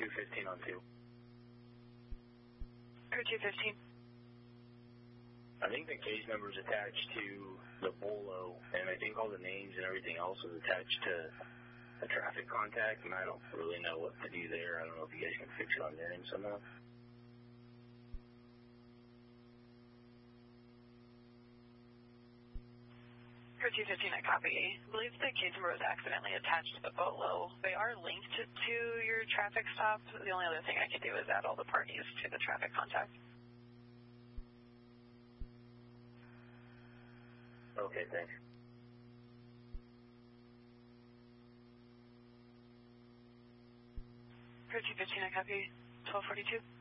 215 on 2. Crew 215. I think the case number is attached to the bolo, and I think all the names and everything else is attached to a traffic contact, and I don't really know what to do there. I don't know if you guys can fix it on their end somehow. Crew 215, I copy. I believe the case number was accidentally attached to the bolo. They are linked to your traffic stop. The only other thing I can do is add all the parties to the traffic contact. Okay, thanks. Crew 215, I copy. 1242.